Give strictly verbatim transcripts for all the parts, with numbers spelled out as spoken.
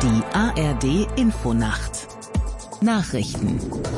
Die A R D Infonacht Nachrichten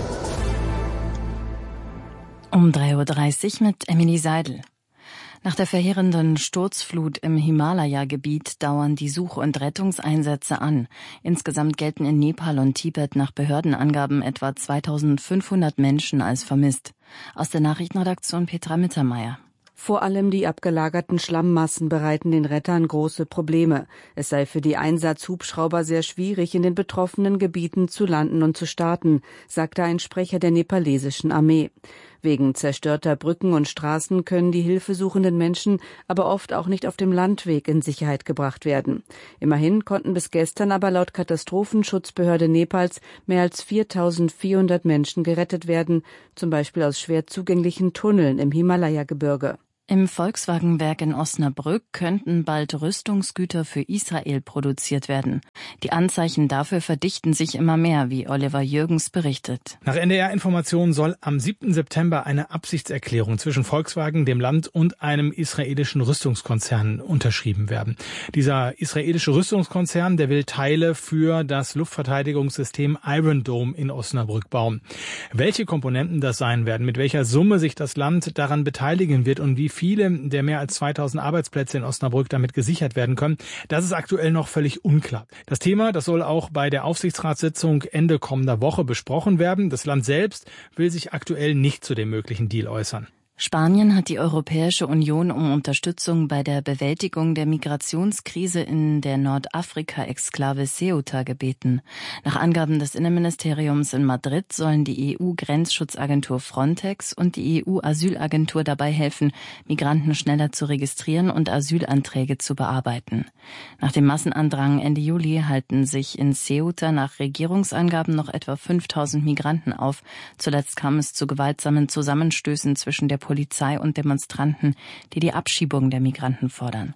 um drei Uhr dreißig mit Emily Seidel. Nach der verheerenden Sturzflut im Himalaya-Gebiet dauern die Such- und Rettungseinsätze an. Insgesamt gelten in Nepal und Tibet nach Behördenangaben etwa zweitausendfünfhundert Menschen als vermisst. Aus der Nachrichtenredaktion Petra Mittermeier. Vor allem die abgelagerten Schlammmassen bereiten den Rettern große Probleme. Es sei für die Einsatzhubschrauber sehr schwierig, in den betroffenen Gebieten zu landen und zu starten, sagte ein Sprecher der nepalesischen Armee. Wegen zerstörter Brücken und Straßen können die hilfesuchenden Menschen aber oft auch nicht auf dem Landweg in Sicherheit gebracht werden. Immerhin konnten bis gestern aber laut Katastrophenschutzbehörde Nepals mehr als viertausendvierhundert Menschen gerettet werden, zum Beispiel aus schwer zugänglichen Tunneln im Himalaya-Gebirge. Im Volkswagenwerk in Osnabrück könnten bald Rüstungsgüter für Israel produziert werden. Die Anzeichen dafür verdichten sich immer mehr, wie Oliver Jürgens berichtet. Nach N D R-Informationen soll am siebten September eine Absichtserklärung zwischen Volkswagen, dem Land und einem israelischen Rüstungskonzern unterschrieben werden. Dieser israelische Rüstungskonzern, der will Teile für das Luftverteidigungssystem Iron Dome in Osnabrück bauen. Welche Komponenten das sein werden, mit welcher Summe sich das Land daran beteiligen wird und wie viele der mehr als zweitausend Arbeitsplätze in Osnabrück damit gesichert werden können, das ist aktuell noch völlig unklar. Das Thema, das soll auch bei der Aufsichtsratssitzung Ende kommender Woche besprochen werden. Das Land selbst will sich aktuell nicht zu dem möglichen Deal äußern. Spanien hat die Europäische Union um Unterstützung bei der Bewältigung der Migrationskrise in der Nordafrika-Exklave Ceuta gebeten. Nach Angaben des Innenministeriums in Madrid sollen die E U-Grenzschutzagentur Frontex und die E U-Asylagentur dabei helfen, Migranten schneller zu registrieren und Asylanträge zu bearbeiten. Nach dem Massenandrang Ende Juli halten sich in Ceuta nach Regierungsangaben noch etwa fünftausend Migranten auf. Zuletzt kam es zu gewaltsamen Zusammenstößen zwischen der Polizei und Demonstranten, die die Abschiebung der Migranten fordern.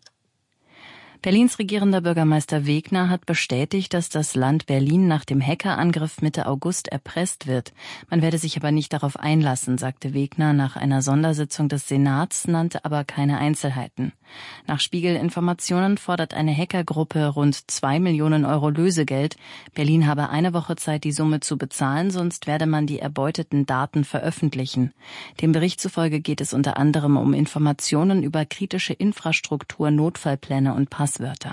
Berlins regierender Bürgermeister Wegner hat bestätigt, dass das Land Berlin nach dem Hackerangriff Mitte August erpresst wird. Man werde sich aber nicht darauf einlassen, sagte Wegner nach einer Sondersitzung des Senats, nannte aber keine Einzelheiten. Nach Spiegel-Informationen fordert eine Hackergruppe rund zwei Millionen Euro Lösegeld. Berlin habe eine Woche Zeit, die Summe zu bezahlen, sonst werde man die erbeuteten Daten veröffentlichen. Dem Bericht zufolge geht es unter anderem um Informationen über kritische Infrastruktur, Notfallpläne und Passwörter.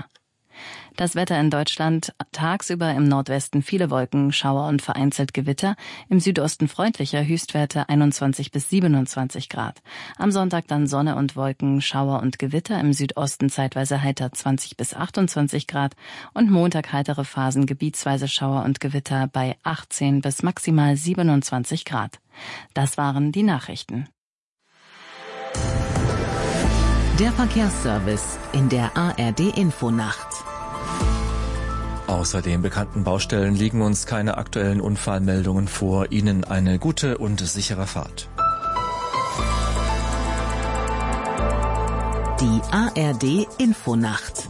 Das Wetter in Deutschland: tagsüber im Nordwesten viele Wolken, Schauer und vereinzelt Gewitter, im Südosten freundlicher, Höchstwerte einundzwanzig bis siebenundzwanzig Grad. Am Sonntag dann Sonne und Wolken, Schauer und Gewitter, im Südosten zeitweise heiter zwanzig bis achtundzwanzig Grad und Montag heitere Phasen, gebietsweise Schauer und Gewitter bei achtzehn bis maximal siebenundzwanzig Grad. Das waren die Nachrichten. Der Verkehrsservice in der A R D Infonacht. Außer den bekannten Baustellen liegen uns keine aktuellen Unfallmeldungen vor. Ihnen eine gute und sichere Fahrt. Die A R D Infonacht.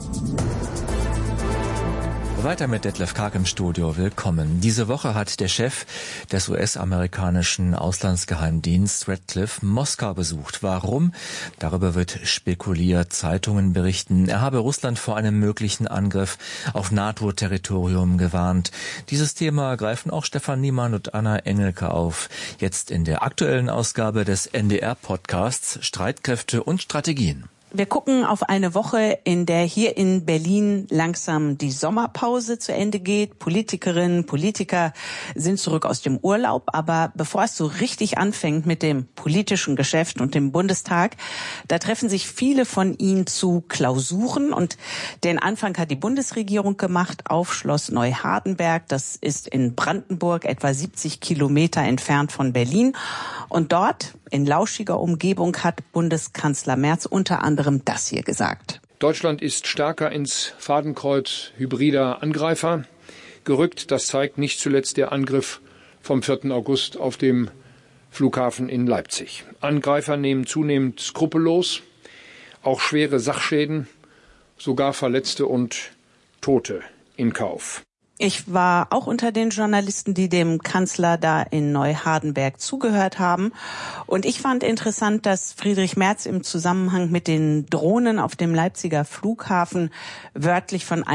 Weiter mit Detlef Karg im Studio. Willkommen. Diese Woche hat der Chef des U S-amerikanischen Auslandsgeheimdiensts Radcliffe Moskau besucht. Warum? Darüber wird spekuliert. Zeitungen berichten, er habe Russland vor einem möglichen Angriff auf NATO-Territorium gewarnt. Dieses Thema greifen auch Stefan Niemann und Anna Engelke auf. Jetzt in der aktuellen Ausgabe des N D R-Podcasts Streitkräfte und Strategien. Wir gucken auf eine Woche, in der hier in Berlin langsam die Sommerpause zu Ende geht. Politikerinnen, Politiker sind zurück aus dem Urlaub. Aber bevor es so richtig anfängt mit dem politischen Geschäft und dem Bundestag, da treffen sich viele von ihnen zu Klausuren. Und den Anfang hat die Bundesregierung gemacht auf Schloss Neuhardenberg. Das ist in Brandenburg, etwa siebzig Kilometer entfernt von Berlin. Und dort, in lauschiger Umgebung, hat Bundeskanzler Merz unter anderem das hier gesagt. Deutschland ist stärker ins Fadenkreuz hybrider Angreifer gerückt. Das zeigt nicht zuletzt der Angriff vom vierten August auf dem Flughafen in Leipzig. Angreifer nehmen zunehmend skrupellos auch schwere Sachschäden, sogar Verletzte und Tote in Kauf. Ich war auch unter den Journalisten, die dem Kanzler da in Neuhardenberg zugehört haben. Und ich fand interessant, dass Friedrich Merz im Zusammenhang mit den Drohnen auf dem Leipziger Flughafen wörtlich von einem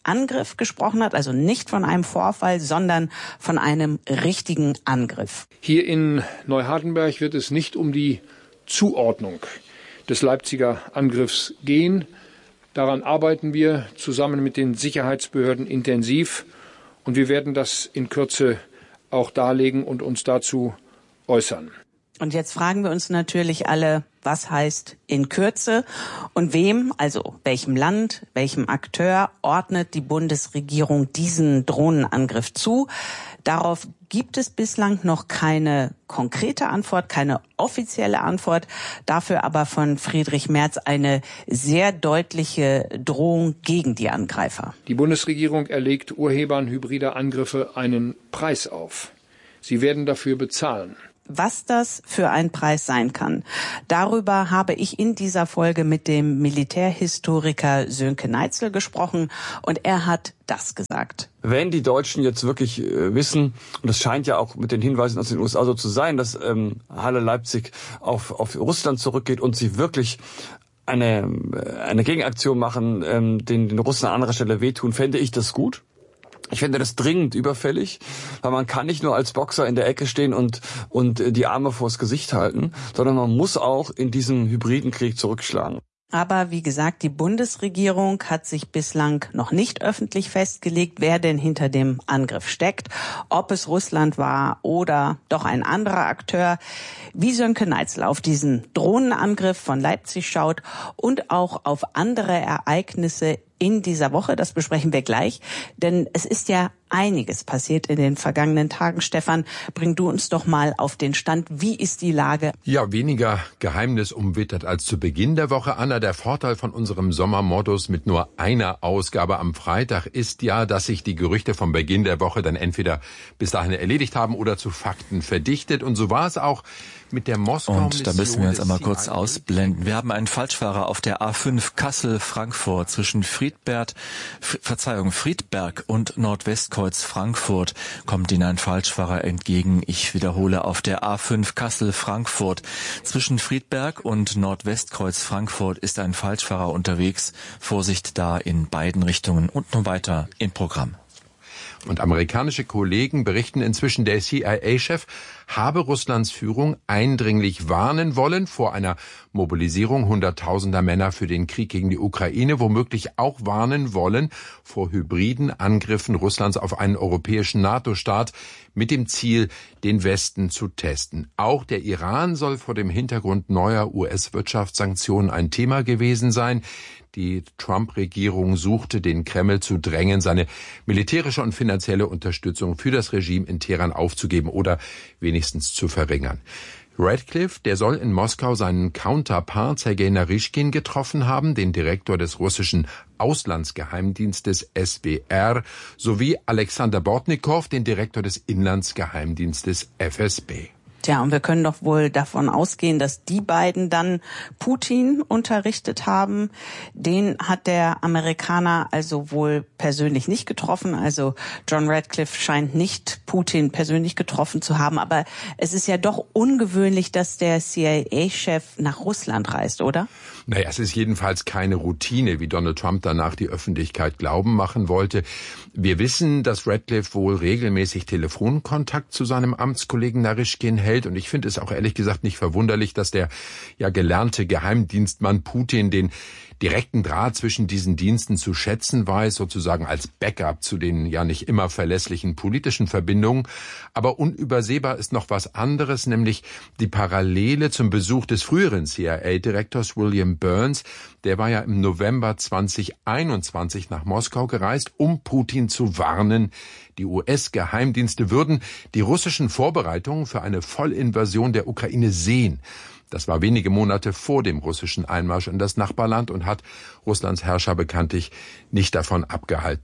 Angriff gesprochen hat, also nicht von einem Vorfall, sondern von einem richtigen Angriff. Hier in Neuhardenberg wird es nicht um die Zuordnung des Leipziger Angriffs gehen. Daran arbeiten wir zusammen mit den Sicherheitsbehörden intensiv und wir werden das in Kürze auch darlegen und uns dazu äußern. Und jetzt fragen wir uns natürlich alle, was heißt in Kürze und wem, also welchem Land, welchem Akteur ordnet die Bundesregierung diesen Drohnenangriff zu? Darauf gibt es bislang noch keine konkrete Antwort, keine offizielle Antwort, dafür aber von Friedrich Merz eine sehr deutliche Drohung gegen die Angreifer. Die Bundesregierung erlegt Urhebern hybrider Angriffe einen Preis auf. Sie werden dafür bezahlen. Was das für ein Preis sein kann, darüber habe ich in dieser Folge mit dem Militärhistoriker Sönke Neitzel gesprochen und er hat das gesagt. Wenn die Deutschen jetzt wirklich äh, wissen, und das scheint ja auch mit den Hinweisen aus den U S A so zu sein, dass ähm, Halle Leipzig auf, auf Russland zurückgeht und sie wirklich eine, eine Gegenaktion machen, ähm, den, den Russen an anderer Stelle wehtun, fände ich das gut. Ich finde das dringend überfällig, weil man kann nicht nur als Boxer in der Ecke stehen und und die Arme vors Gesicht halten, sondern man muss auch in diesem hybriden Krieg zurückschlagen. Aber wie gesagt, die Bundesregierung hat sich bislang noch nicht öffentlich festgelegt, wer denn hinter dem Angriff steckt, ob es Russland war oder doch ein anderer Akteur. Wie Sönke Neitzel auf diesen Drohnenangriff von Leipzig schaut und auch auf andere Ereignisse in dieser Woche, das besprechen wir gleich, denn es ist ja einiges passiert in den vergangenen Tagen. Stefan, bring du uns doch mal auf den Stand. Wie ist die Lage? Ja, weniger geheimnisumwittert als zu Beginn der Woche. Anna, der Vorteil von unserem Sommermodus mit nur einer Ausgabe am Freitag ist ja, dass sich die Gerüchte vom Beginn der Woche dann entweder bis dahin erledigt haben oder zu Fakten verdichtet. Und so war es auch mit der Moskau-Mission. Und da müssen wir uns einmal kurz ausblenden. Wir haben einen Falschfahrer auf der A fünf Kassel-Frankfurt zwischen Friedberg, Verzeihung, Friedberg und Nordwestkreuz Frankfurt kommt Ihnen ein Falschfahrer entgegen. Ich wiederhole, auf der A fünf Kassel-Frankfurt zwischen Friedberg und Nordwestkreuz Frankfurt ist ein Falschfahrer unterwegs. Vorsicht da in beiden Richtungen und nun weiter im Programm. Und amerikanische Kollegen berichten inzwischen, der C I A-Chef habe Russlands Führung eindringlich warnen wollen vor einer Mobilisierung hunderttausender Männer für den Krieg gegen die Ukraine, womöglich auch warnen wollen vor hybriden Angriffen Russlands auf einen europäischen NATO-Staat mit dem Ziel, den Westen zu testen. Auch der Iran soll vor dem Hintergrund neuer U S-Wirtschaftssanktionen ein Thema gewesen sein. Die Trump-Regierung suchte, den Kreml zu drängen, seine militärische und finanzielle Unterstützung für das Regime in Teheran aufzugeben oder wenigstens zu verringern. Radcliffe, der soll in Moskau seinen Counterpart Sergei Naryshkin getroffen haben, den Direktor des russischen Auslandsgeheimdienstes S B R, sowie Alexander Bortnikow, den Direktor des Inlandsgeheimdienstes F S B. Tja, und wir können doch wohl davon ausgehen, dass die beiden dann Putin unterrichtet haben. Den hat der Amerikaner also wohl persönlich nicht getroffen. Also John Radcliffe scheint nicht Putin persönlich getroffen zu haben. Aber es ist ja doch ungewöhnlich, dass der C I A-Chef nach Russland reist, oder? Naja, es ist jedenfalls keine Routine, wie Donald Trump danach die Öffentlichkeit glauben machen wollte. Wir wissen, dass Radcliffe wohl regelmäßig Telefonkontakt zu seinem Amtskollegen Naryshkin hält. Und ich finde es auch ehrlich gesagt nicht verwunderlich, dass der ja gelernte Geheimdienstmann Putin den direkten Draht zwischen diesen Diensten zu schätzen weiß, sozusagen als Backup zu den ja nicht immer verlässlichen politischen Verbindungen. Aber unübersehbar ist noch was anderes, nämlich die Parallele zum Besuch des früheren C I A-Direktors William Burns. Der war ja im November zweitausendeinundzwanzig nach Moskau gereist, um Putin zu warnen. Die U S-Geheimdienste würden die russischen Vorbereitungen für eine Vollinvasion der Ukraine sehen. Das war wenige Monate vor dem russischen Einmarsch in das Nachbarland und hat Russlands Herrscher bekanntlich nicht davon abgehalten.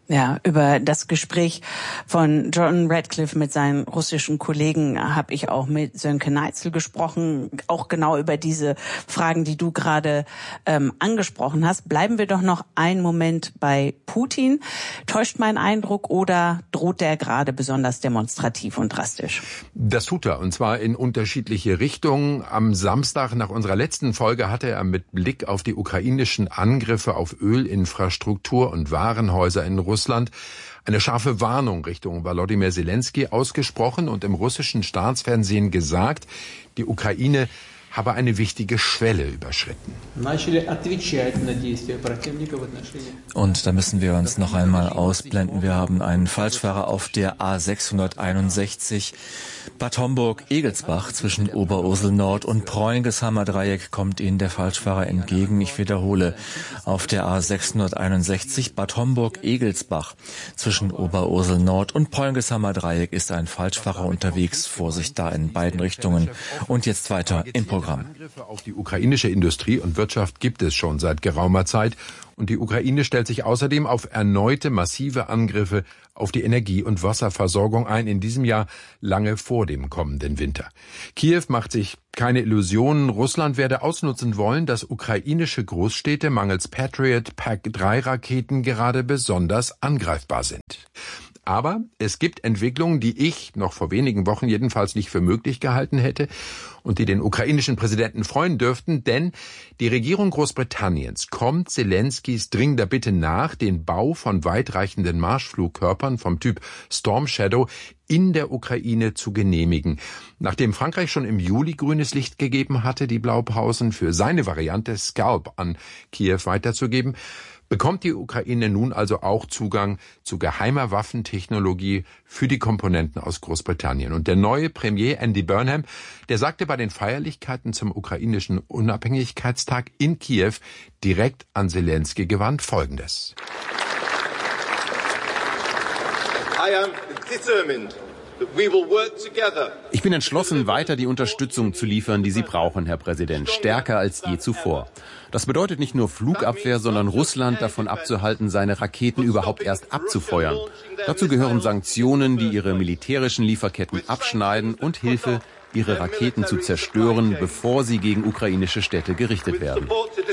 Ja, über das Gespräch von John Ratcliffe mit seinen russischen Kollegen habe ich auch mit Sönke Neitzel gesprochen, auch genau über diese Fragen, die du gerade ähm, angesprochen hast. Bleiben wir doch noch einen Moment bei Putin. Täuscht mein Eindruck oder droht der gerade besonders demonstrativ und drastisch? Das tut er, und zwar in unterschiedliche Richtungen. Am Samstag nach unserer letzten Folge hatte er mit Blick auf die ukrainischen Angriffe auf Ölinfrastruktur und Warenhäuser in Russland Russland eine scharfe Warnung Richtung Volodymyr Zelensky ausgesprochen und im russischen Staatsfernsehen gesagt, die Ukraine habe eine wichtige Schwelle überschritten. Und da müssen wir uns noch einmal ausblenden. Wir haben einen Falschfahrer auf der A sechshunderteinundsechzig. Bad Homburg-Egelsbach zwischen Oberursel Nord und Preungeshammer Dreieck kommt Ihnen der Falschfahrer entgegen. Ich wiederhole, auf der A sechshunderteinundsechzig Bad Homburg-Egelsbach zwischen Oberursel Nord und Preungeshammer Dreieck ist ein Falschfahrer unterwegs. Vorsicht da in beiden Richtungen. Und jetzt weiter im Programm. Angriffe auf die ukrainische Industrie und Wirtschaft gibt es schon seit geraumer Zeit. Und die Ukraine stellt sich außerdem auf erneute massive Angriffe auf die Energie- und Wasserversorgung ein, in diesem Jahr lange vor dem kommenden Winter. Kiew macht sich keine Illusionen. Russland werde ausnutzen wollen, dass ukrainische Großstädte mangels Patriot P A C drei Raketen gerade besonders angreifbar sind. Aber es gibt Entwicklungen, die ich noch vor wenigen Wochen jedenfalls nicht für möglich gehalten hätte und die den ukrainischen Präsidenten freuen dürften, denn die Regierung Großbritanniens kommt Zelenskys dringender Bitte nach, den Bau von weitreichenden Marschflugkörpern vom Typ Storm Shadow in der Ukraine zu genehmigen. Nachdem Frankreich schon im Juli grünes Licht gegeben hatte, die Blaupausen für seine Variante Scalp an Kiew weiterzugeben, bekommt die Ukraine nun also auch Zugang zu geheimer Waffentechnologie für die Komponenten aus Großbritannien. Und der neue Premier Andy Burnham, der sagte bei den Feierlichkeiten zum ukrainischen Unabhängigkeitstag in Kiew direkt an Zelensky gewandt Folgendes. I am determined. Ich bin entschlossen, weiter die Unterstützung zu liefern, die Sie brauchen, Herr Präsident, stärker als je zuvor. Das bedeutet nicht nur Flugabwehr, sondern Russland davon abzuhalten, seine Raketen überhaupt erst abzufeuern. Dazu gehören Sanktionen, die ihre militärischen Lieferketten abschneiden und Hilfe, ihre Raketen zu zerstören, bevor sie gegen ukrainische Städte gerichtet werden.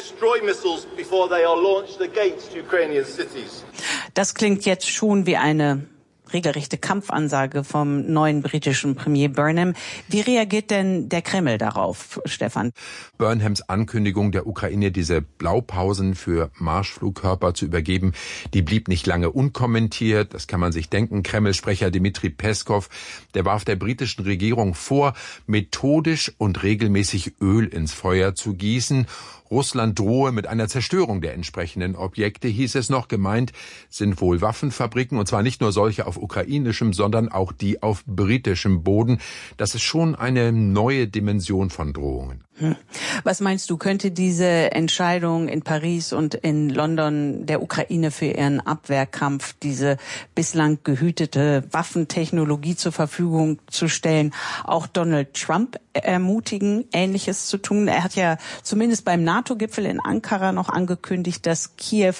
Das klingt jetzt schon wie eine regelrechte Kampfansage vom neuen britischen Premier Burnham. Wie reagiert denn der Kreml darauf, Stefan? Burnhams Ankündigung der Ukraine, diese Blaupausen für Marschflugkörper zu übergeben, die blieb nicht lange unkommentiert. Das kann man sich denken. Kreml-Sprecher Dmitri Peskov, der warf der britischen Regierung vor, methodisch und regelmäßig Öl ins Feuer zu gießen. Russland drohe mit einer Zerstörung der entsprechenden Objekte, hieß es noch. Gemeint sind wohl Waffenfabriken, und zwar nicht nur solche auf ukrainischem, sondern auch die auf britischem Boden. Das ist schon eine neue Dimension von Drohungen. Hm. Was meinst du, könnte diese Entscheidung in Paris und in London der Ukraine für ihren Abwehrkampf, diese bislang gehütete Waffentechnologie zur Verfügung zu stellen, auch Donald Trump ermutigen, Ähnliches zu tun? Er hat ja zumindest beim NATO-Gipfel in Ankara noch angekündigt, dass Kiew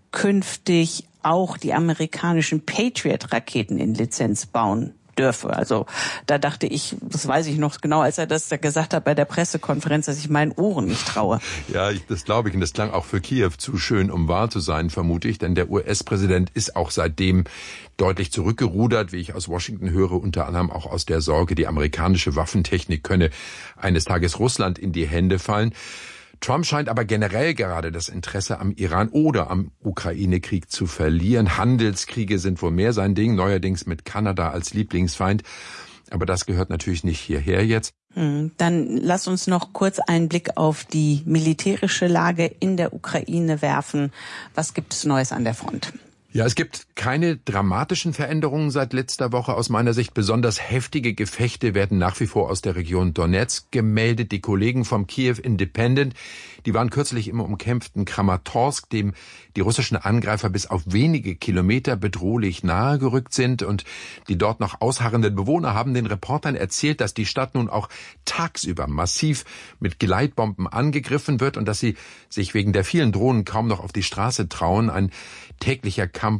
künftig auch die amerikanischen Patriot-Raketen in Lizenz bauen dürfe. Also da dachte ich, das weiß ich noch genau, als er das da gesagt hat bei der Pressekonferenz, dass ich meinen Ohren nicht traue. Ja, ich, das glaube ich. Und das klang auch für Kiew zu schön, um wahr zu sein, vermute ich. Denn der U S-Präsident ist auch seitdem deutlich zurückgerudert, wie ich aus Washington höre, unter anderem auch aus der Sorge, die amerikanische Waffentechnik könne eines Tages Russland in die Hände fallen. Trump scheint aber generell gerade das Interesse am Iran oder am Ukraine-Krieg zu verlieren. Handelskriege sind wohl mehr sein Ding, neuerdings mit Kanada als Lieblingsfeind. Aber das gehört natürlich nicht hierher jetzt. Dann lass uns noch kurz einen Blick auf die militärische Lage in der Ukraine werfen. Was gibt es Neues an der Front? Ja, es gibt keine dramatischen Veränderungen seit letzter Woche aus meiner Sicht. Besonders heftige Gefechte werden nach wie vor aus der Region Donetsk gemeldet. Die Kollegen vom Kiew Independent, die waren kürzlich im umkämpften Kramatorsk, dem die russischen Angreifer bis auf wenige Kilometer bedrohlich nahe gerückt sind. Und die dort noch ausharrenden Bewohner haben den Reportern erzählt, dass die Stadt nun auch tagsüber massiv mit Gleitbomben angegriffen wird und dass sie sich wegen der vielen Drohnen kaum noch auf die Straße trauen. Ein täglicher Kampf ums Überleben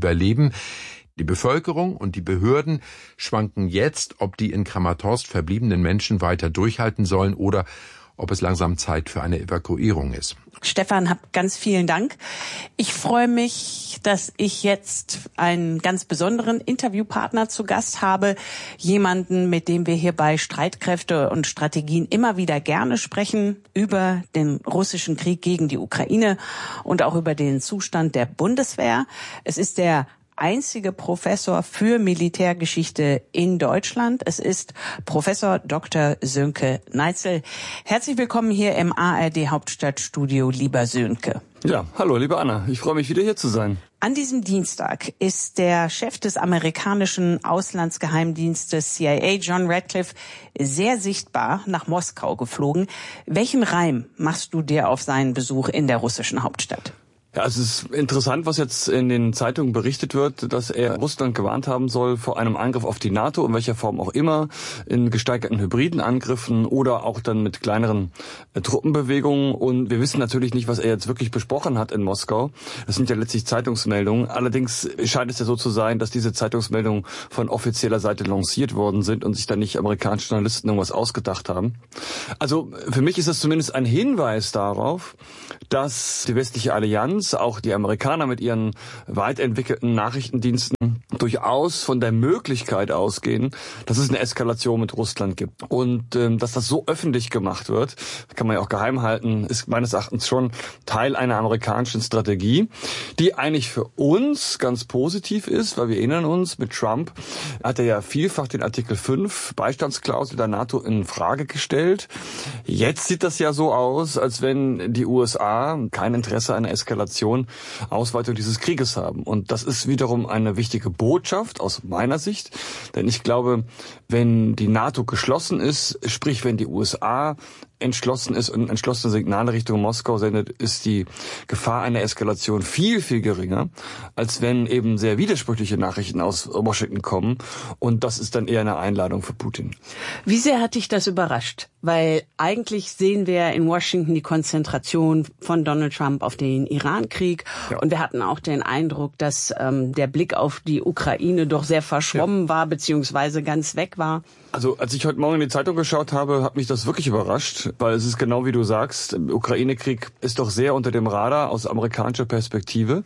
überleben. Die Bevölkerung und die Behörden schwanken jetzt, ob die in Kramatorsk verbliebenen Menschen weiter durchhalten sollen oder ob es langsam Zeit für eine Evakuierung ist. Stefan, hab ganz vielen Dank. Ich freue mich, dass ich jetzt einen ganz besonderen Interviewpartner zu Gast habe. Jemanden, mit dem wir hier bei Streitkräfte und Strategien immer wieder gerne sprechen über den russischen Krieg gegen die Ukraine und auch über den Zustand der Bundeswehr. Es ist der einzige Professor für Militärgeschichte in Deutschland. Es ist Professor Doktor Sönke Neitzel. Herzlich willkommen hier im A R D Hauptstadtstudio, lieber Sönke. Ja, hallo, liebe Anna. Ich freue mich, wieder hier zu sein. An diesem Dienstag ist der Chef des amerikanischen Auslandsgeheimdienstes C I A, John Ratcliffe, sehr sichtbar nach Moskau geflogen. Welchen Reim machst du dir auf seinen Besuch in der russischen Hauptstadt? Ja, es ist interessant, was jetzt in den Zeitungen berichtet wird, dass er Russland gewarnt haben soll vor einem Angriff auf die NATO, in welcher Form auch immer, in gesteigerten hybriden Angriffen oder auch dann mit kleineren äh, Truppenbewegungen. Und wir wissen natürlich nicht, was er jetzt wirklich besprochen hat in Moskau. Das sind ja letztlich Zeitungsmeldungen. Allerdings scheint es ja so zu sein, dass diese Zeitungsmeldungen von offizieller Seite lanciert worden sind und sich da nicht amerikanische Journalisten irgendwas ausgedacht haben. Also für mich ist das zumindest ein Hinweis darauf, dass die westliche Allianz, auch die Amerikaner mit ihren weit entwickelten Nachrichtendiensten, durchaus von der Möglichkeit ausgehen, dass es eine Eskalation mit Russland gibt. Und ähm, dass das so öffentlich gemacht wird, kann man ja auch geheim halten, ist meines Erachtens schon Teil einer amerikanischen Strategie, die eigentlich für uns ganz positiv ist, weil wir erinnern uns, mit Trump hat er ja vielfach den Artikel fünf Beistandsklausel der NATO in Frage gestellt. Jetzt sieht das ja so aus, als wenn die U S A kein Interesse an einer Eskalation, Ausweitung dieses Krieges haben. Und das ist wiederum eine wichtige Botschaft aus meiner Sicht. Denn ich glaube, wenn die NATO geschlossen ist, sprich wenn die U S A entschlossen ist und entschlossene Signale Richtung Moskau sendet, ist die Gefahr einer Eskalation viel, viel geringer, als wenn eben sehr widersprüchliche Nachrichten aus Washington kommen. Und das ist dann eher eine Einladung für Putin. Wie sehr hat dich das überrascht? Weil eigentlich sehen wir in Washington die Konzentration von Donald Trump auf den Irankrieg. Ja. Und wir hatten auch den Eindruck, dass ähm, der Blick auf die Ukraine doch sehr verschwommen ja. war, beziehungsweise ganz weg war. Also als ich heute Morgen in die Zeitung geschaut habe, hat mich das wirklich überrascht, weil es ist genau wie du sagst, der Ukraine-Krieg ist doch sehr unter dem Radar aus amerikanischer Perspektive.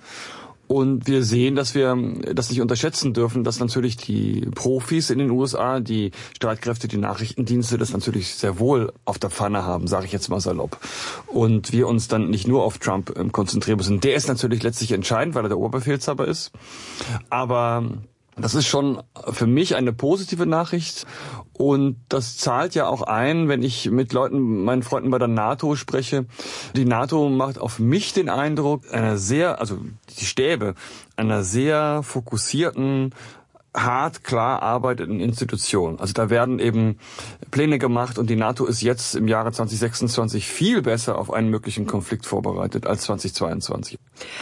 Und wir sehen, dass wir das nicht unterschätzen dürfen, dass natürlich die Profis in den U S A, die Streitkräfte, die Nachrichtendienste das natürlich sehr wohl auf der Pfanne haben, sage ich jetzt mal salopp. Und wir uns dann nicht nur auf Trump konzentrieren müssen. Der ist natürlich letztlich entscheidend, weil er der Oberbefehlshaber ist. Aber das ist schon für mich eine positive Nachricht und das zahlt ja auch ein, wenn ich mit Leuten, meinen Freunden bei der NATO spreche. Die NATO macht auf mich den Eindruck einer sehr, also die Stäbe, einer sehr fokussierten, hart, klar arbeitenden Institution. Also da werden eben Pläne gemacht und die NATO ist jetzt im Jahre zwanzig sechsundzwanzig viel besser auf einen möglichen Konflikt vorbereitet als zwanzig zweiundzwanzig.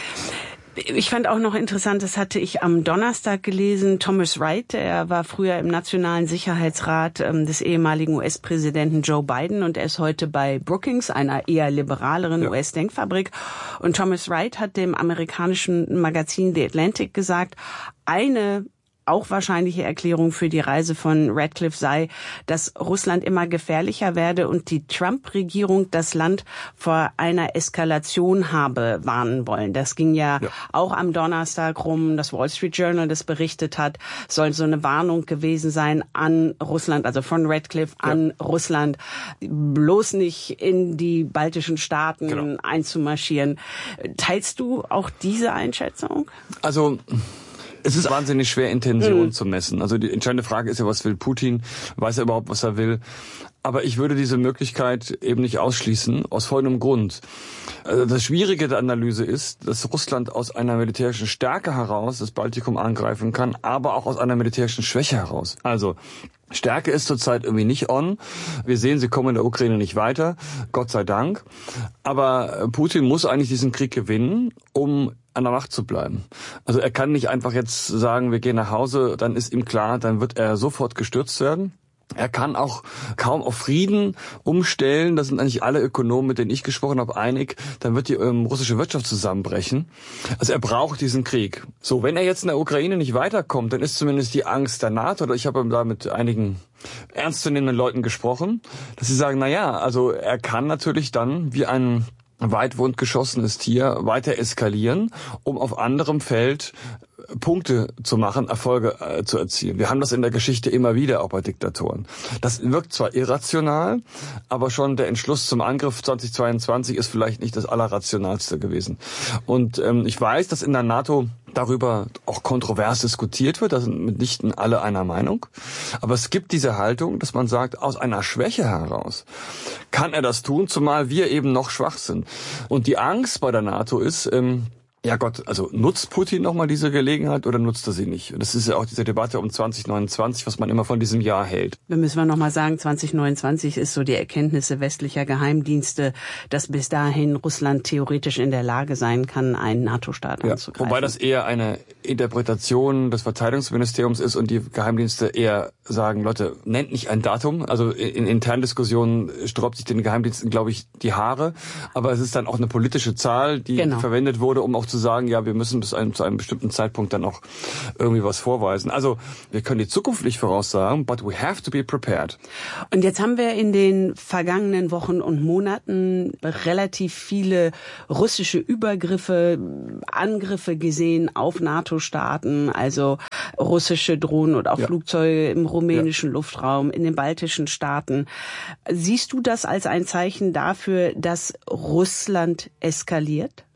Ich fand auch noch interessant, das hatte ich am Donnerstag gelesen, Thomas Wright, er war früher im Nationalen Sicherheitsrat ähm, des ehemaligen U S-Präsidenten Joe Biden und er ist heute bei Brookings, einer eher liberaleren ja. U S-Denkfabrik. Und Thomas Wright hat dem amerikanischen Magazin The Atlantic gesagt, eine auch wahrscheinliche Erklärung für die Reise von Ratcliffe sei, dass Russland immer gefährlicher werde und die Trump-Regierung das Land vor einer Eskalation habe warnen wollen. Das ging ja, ja auch am Donnerstag rum, das Wall Street Journal das berichtet hat, soll so eine Warnung gewesen sein an Russland, also von Ratcliffe an ja. Russland, bloß nicht in die baltischen Staaten genau. einzumarschieren. Teilst du auch diese Einschätzung? Also es ist wahnsinnig schwer, Intention mhm. zu messen. Also die entscheidende Frage ist ja, was will Putin? Weiß er überhaupt, was er will? Aber ich würde diese Möglichkeit eben nicht ausschließen, aus folgendem Grund. Also das Schwierige der Analyse ist, dass Russland aus einer militärischen Stärke heraus das Baltikum angreifen kann, aber auch aus einer militärischen Schwäche heraus. Also Stärke ist zurzeit irgendwie nicht on. Wir sehen, sie kommen in der Ukraine nicht weiter, Gott sei Dank. Aber Putin muss eigentlich diesen Krieg gewinnen, um an der Macht zu bleiben. Also er kann nicht einfach jetzt sagen, wir gehen nach Hause, dann ist ihm klar, dann wird er sofort gestürzt werden. Er kann auch kaum auf Frieden umstellen. Da sind eigentlich alle Ökonomen, mit denen ich gesprochen habe, einig. Dann wird die ähm, russische Wirtschaft zusammenbrechen. Also er braucht diesen Krieg. So, wenn er jetzt in der Ukraine nicht weiterkommt, dann ist zumindest die Angst der NATO, oder ich habe da mit einigen ernstzunehmenden Leuten gesprochen, dass sie sagen, na ja, also er kann natürlich dann wie ein weit wund geschossenes Tier weiter eskalieren, um auf anderem Feld Punkte zu machen, Erfolge äh, zu erzielen. Wir haben das in der Geschichte immer wieder, auch bei Diktatoren. Das wirkt zwar irrational, aber schon der Entschluss zum Angriff zweitausendzweiundzwanzig ist vielleicht nicht das allerrationalste gewesen. Und ähm, ich weiß, dass in der NATO darüber auch kontrovers diskutiert wird, da sind mitnichten alle einer Meinung. Aber es gibt diese Haltung, dass man sagt, aus einer Schwäche heraus kann er das tun, zumal wir eben noch schwach sind. Und die Angst bei der NATO ist, ähm, ja Gott, also nutzt Putin nochmal diese Gelegenheit oder nutzt er sie nicht? Und das ist ja auch diese Debatte um zwanzig neunundzwanzig, was man immer von diesem Jahr hält. Da müssen wir nochmal sagen, zwanzig neunundzwanzig ist so die Erkenntnisse westlicher Geheimdienste, dass bis dahin Russland theoretisch in der Lage sein kann, einen NATO-Staat ja, anzugreifen. Wobei das eher eine Interpretation des Verteidigungsministeriums ist und die Geheimdienste eher sagen, Leute, nennt nicht ein Datum. Also in internen Diskussionen sträubt sich den Geheimdiensten, glaube ich, die Haare. Aber es ist dann auch eine politische Zahl, die genau. verwendet wurde, um auch zu sagen, ja, wir müssen bis einem, zu einem bestimmten Zeitpunkt dann auch irgendwie was vorweisen. Also wir können die Zukunft nicht voraussagen, but we have to be prepared. Und jetzt haben wir in den vergangenen Wochen und Monaten relativ viele russische Übergriffe, Angriffe gesehen auf NATO-Staaten, also russische Drohnen und auch ja. Flugzeuge im rumänischen ja. Luftraum, in den baltischen Staaten. Siehst du das als ein Zeichen dafür, dass Russland eskaliert?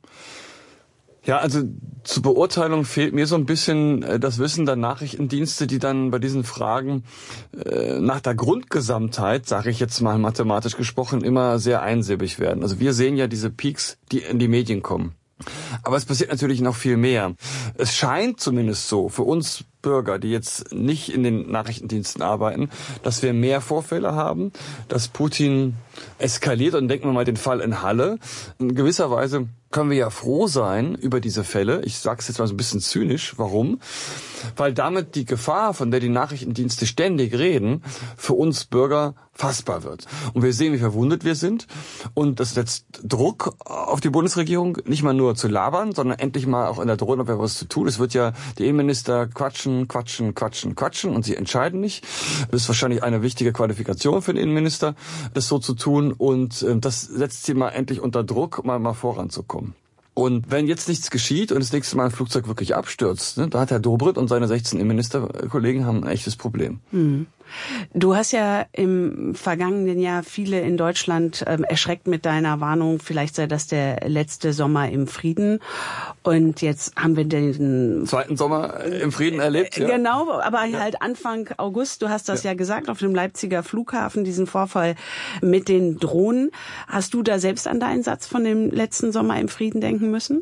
Ja, also zur Beurteilung fehlt mir so ein bisschen das Wissen der Nachrichtendienste, die dann bei diesen Fragen äh, nach der Grundgesamtheit, sage ich jetzt mal mathematisch gesprochen, immer sehr einsilbig werden. Also wir sehen ja diese Peaks, die in die Medien kommen. Aber es passiert natürlich noch viel mehr. Es scheint zumindest so, für uns Bürger, die jetzt nicht in den Nachrichtendiensten arbeiten, dass wir mehr Vorfälle haben, dass Putin eskaliert. Und denken wir mal den Fall in Halle. In gewisser Weise können wir ja froh sein über diese Fälle. Ich sage es jetzt mal so ein bisschen zynisch. Warum? Weil damit die Gefahr, von der die Nachrichtendienste ständig reden, für uns Bürger fassbar wird. Und wir sehen, wie verwundet wir sind. Und das setzt Druck auf die Bundesregierung, nicht mal nur zu labern, sondern endlich mal auch in der Drohnenabwehr was zu tun. Es wird ja die Innenminister quatschen, quatschen, quatschen, quatschen und sie entscheiden nicht. Das ist wahrscheinlich eine wichtige Qualifikation für den Innenminister, das so zu tun. Und äh, das setzt sie mal endlich unter Druck, mal, mal voranzukommen. Und wenn jetzt nichts geschieht und das nächste Mal ein Flugzeug wirklich abstürzt, ne, da hat Herr Dobrindt und seine sechzehn Innenministerkollegen haben ein echtes Problem. Mhm. Du hast ja im vergangenen Jahr viele in Deutschland ähm, erschreckt mit deiner Warnung, vielleicht sei das der letzte Sommer im Frieden. Und jetzt haben wir den zweiten Sommer im Frieden erlebt. Ja. Genau, aber halt Anfang August, du hast das ja. ja gesagt, auf dem Leipziger Flughafen, diesen Vorfall mit den Drohnen. Hast du da selbst an deinen Satz von dem letzten Sommer im Frieden denken müssen?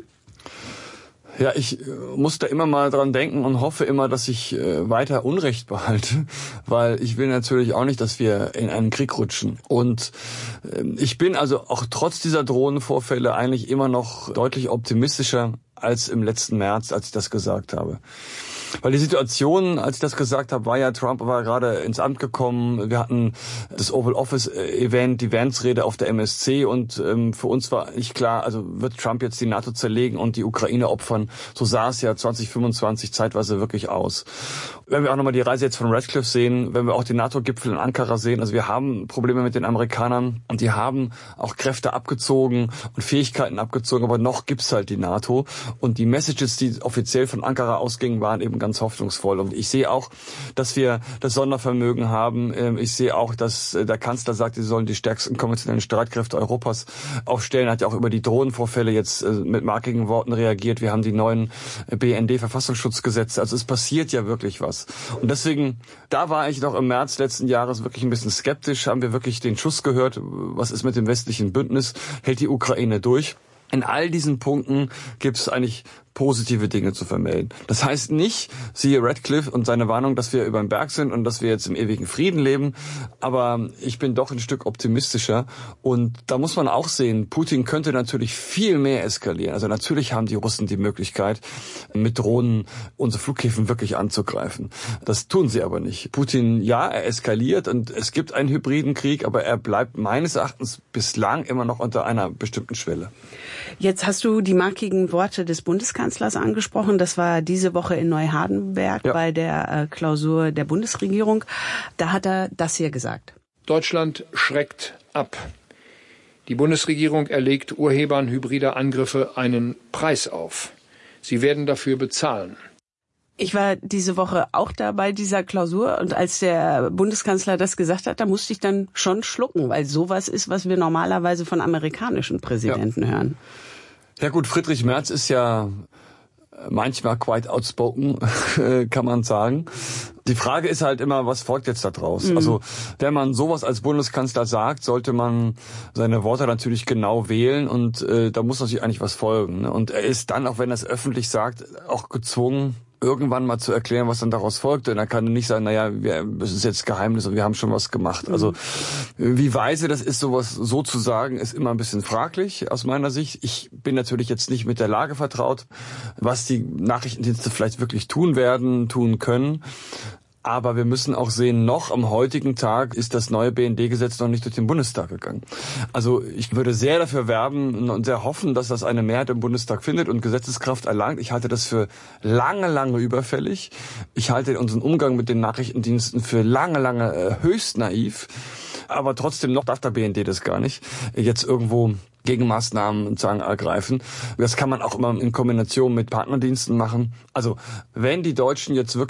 Ja, ich muss da immer mal dran denken und hoffe immer, dass ich äh, weiter Unrecht behalte, weil ich will natürlich auch nicht, dass wir in einen Krieg rutschen. Und äh, ich bin also auch trotz dieser Drohnenvorfälle eigentlich immer noch deutlich optimistischer als im letzten März, als ich das gesagt habe. Weil die Situation, als ich das gesagt habe, war ja, Trump war gerade ins Amt gekommen. Wir hatten das Oval Office Event, die Vance-Rede auf der M S C und ähm, für uns war nicht klar, also wird Trump jetzt die NATO zerlegen und die Ukraine opfern. So sah es ja zwanzig fünfundzwanzig zeitweise wirklich aus. Wenn wir auch nochmal die Reise jetzt von Ratcliffe sehen, wenn wir auch den NATO-Gipfel in Ankara sehen, also wir haben Probleme mit den Amerikanern und die haben auch Kräfte abgezogen und Fähigkeiten abgezogen, aber noch gibt's halt die NATO und die Messages, die offiziell von Ankara ausgingen, waren eben ganz hoffnungsvoll. Und ich sehe auch, dass wir das Sondervermögen haben. Ich sehe auch, dass der Kanzler sagt, sie sollen die stärksten konventionellen Streitkräfte Europas aufstellen. Er hat ja auch über die Drohnenvorfälle jetzt mit markigen Worten reagiert. Wir haben die neuen B N D-Verfassungsschutzgesetze. Also es passiert ja wirklich was. Und deswegen, da war ich noch im März letzten Jahres wirklich ein bisschen skeptisch. Haben wir wirklich den Schuss gehört? Was ist mit dem westlichen Bündnis? Hält die Ukraine durch? In all diesen Punkten gibt es eigentlich positive Dinge zu vermelden. Das heißt nicht, siehe Ratcliffe und seine Warnung, dass wir über den Berg sind und dass wir jetzt im ewigen Frieden leben, aber ich bin doch ein Stück optimistischer und da muss man auch sehen, Putin könnte natürlich viel mehr eskalieren. Also natürlich haben die Russen die Möglichkeit, mit Drohnen unsere Flughäfen wirklich anzugreifen. Das tun sie aber nicht. Putin, ja, er eskaliert und es gibt einen hybriden Krieg, aber er bleibt meines Erachtens bislang immer noch unter einer bestimmten Schwelle. Jetzt hast du die markigen Worte des Bundeskanzlers angesprochen. Das war diese Woche in Neuhardenberg ja. bei der äh, Klausur der Bundesregierung. Da hat er das hier gesagt. Deutschland schreckt ab. Die Bundesregierung erlegt Urhebern hybrider Angriffe einen Preis auf. Sie werden dafür bezahlen. Ich war diese Woche auch da bei dieser Klausur und als der Bundeskanzler das gesagt hat, da musste ich dann schon schlucken, weil sowas ist, was wir normalerweise von amerikanischen Präsidenten ja. hören. Ja gut, Friedrich Merz ist ja manchmal quite outspoken, kann man sagen. Die Frage ist halt immer, was folgt jetzt da draus? Mhm. Also wenn man sowas als Bundeskanzler sagt, sollte man seine Worte natürlich genau wählen und äh, da muss natürlich eigentlich was folgen. Ne? Und er ist dann, auch wenn er es öffentlich sagt, auch gezwungen, irgendwann mal zu erklären, was dann daraus folgte. Und er kann nicht sagen, naja, wir, das ist jetzt Geheimnis und wir haben schon was gemacht. Also wie weise das ist, sowas so zu sagen, ist immer ein bisschen fraglich aus meiner Sicht. Ich bin natürlich jetzt nicht mit der Lage vertraut, was die Nachrichtendienste vielleicht wirklich tun werden, tun können. Aber wir müssen auch sehen, noch am heutigen Tag ist das neue B N D-Gesetz noch nicht durch den Bundestag gegangen. Also ich würde sehr dafür werben und sehr hoffen, dass das eine Mehrheit im Bundestag findet und Gesetzeskraft erlangt. Ich halte das für lange, lange überfällig. Ich halte unseren Umgang mit den Nachrichtendiensten für lange, lange äh, höchst naiv. Aber trotzdem noch darf der B N D das gar nicht. Jetzt irgendwo Gegenmaßnahmen sozusagen ergreifen. Das kann man auch immer in Kombination mit Partnerdiensten machen. Also wenn die Deutschen jetzt wirklich